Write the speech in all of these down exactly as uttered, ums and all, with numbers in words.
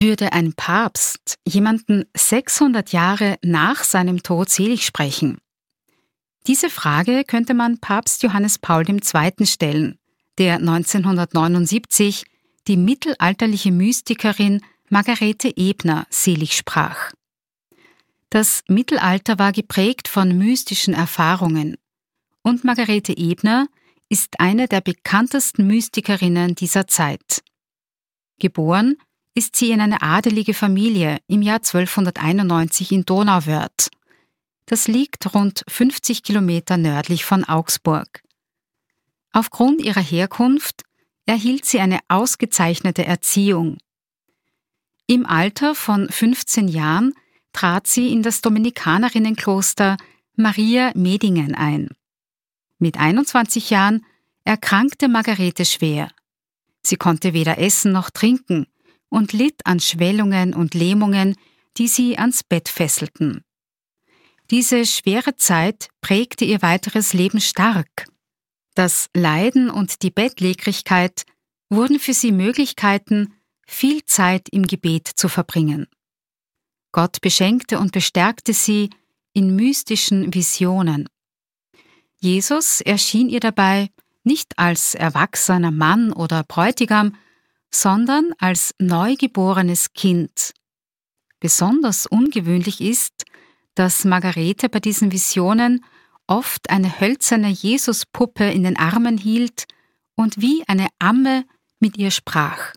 Würde ein Papst jemanden sechshundert Jahre nach seinem Tod selig sprechen? Diese Frage könnte man Papst Johannes Paul der Zweite stellen, der neunzehnhundertneunundsiebzig die mittelalterliche Mystikerin Margarete Ebner selig sprach. Das Mittelalter war geprägt von mystischen Erfahrungen und Margarete Ebner ist eine der bekanntesten Mystikerinnen dieser Zeit. Geboren ist sie in eine adelige Familie im Jahr zwölfhunderteinundneunzig in Donauwörth. Das liegt rund fünfzig Kilometer nördlich von Augsburg. Aufgrund ihrer Herkunft erhielt sie eine ausgezeichnete Erziehung. Im Alter von fünfzehn Jahren trat sie in das Dominikanerinnenkloster Maria Medingen ein. Mit einundzwanzig Jahren erkrankte Margarete schwer. Sie konnte weder essen noch trinken und litt an Schwellungen und Lähmungen, die sie ans Bett fesselten. Diese schwere Zeit prägte ihr weiteres Leben stark. Das Leiden und die Bettlägerigkeit wurden für sie Möglichkeiten, viel Zeit im Gebet zu verbringen. Gott beschenkte und bestärkte sie in mystischen Visionen. Jesus erschien ihr dabei nicht als erwachsener Mann oder Bräutigam, sondern als neugeborenes Kind. Besonders ungewöhnlich ist, dass Margarete bei diesen Visionen oft eine hölzerne Jesuspuppe in den Armen hielt und wie eine Amme mit ihr sprach.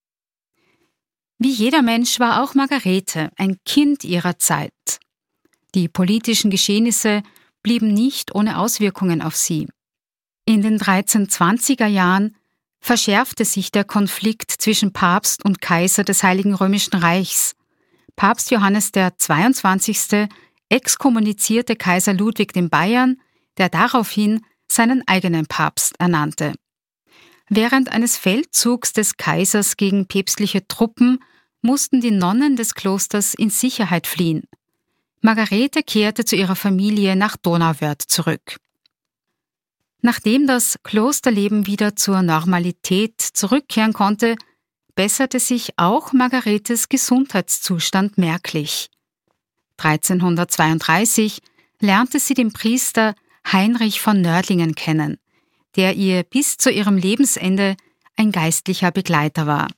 Wie jeder Mensch war auch Margarete ein Kind ihrer Zeit. Die politischen Geschehnisse blieben nicht ohne Auswirkungen auf sie. In den dreizehnhundertzwanziger Jahren verschärfte sich der Konflikt zwischen Papst und Kaiser des Heiligen Römischen Reichs. Papst Johannes der Zweiundzwanzigste exkommunizierte Kaiser Ludwig den Bayern, der daraufhin seinen eigenen Papst ernannte. Während eines Feldzugs des Kaisers gegen päpstliche Truppen mussten die Nonnen des Klosters in Sicherheit fliehen. Margarete kehrte zu ihrer Familie nach Donauwörth zurück. Nachdem das Klosterleben wieder zur Normalität zurückkehren konnte, besserte sich auch Margaretes Gesundheitszustand merklich. dreizehnhundertzweiunddreißig lernte sie den Priester Heinrich von Nördlingen kennen, der ihr bis zu ihrem Lebensende ein geistlicher Begleiter war.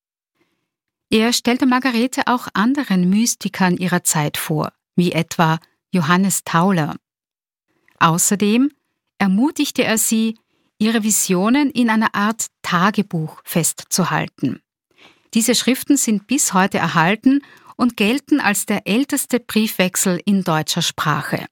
Er stellte Margarete auch anderen Mystikern ihrer Zeit vor, wie etwa Johannes Tauler. Außerdem ermutigte er sie, ihre Visionen in einer Art Tagebuch festzuhalten. Diese Schriften sind bis heute erhalten und gelten als der älteste Briefwechsel in deutscher Sprache.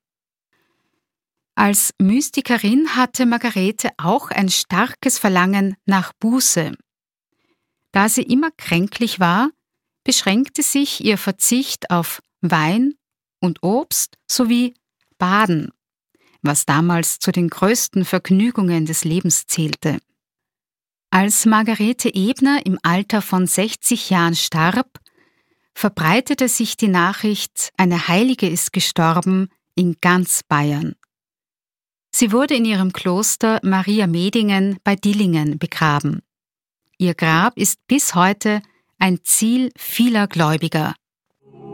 Als Mystikerin hatte Margarete auch ein starkes Verlangen nach Buße. Da sie immer kränklich war, beschränkte sich ihr Verzicht auf Wein und Obst sowie Baden, was damals zu den größten Vergnügungen des Lebens zählte. Als Margarete Ebner im Alter von sechzig Jahren starb, verbreitete sich die Nachricht, eine Heilige ist gestorben, in ganz Bayern. Sie wurde in ihrem Kloster Maria Medingen bei Dillingen begraben. Ihr Grab ist bis heute ein Ziel vieler Gläubiger.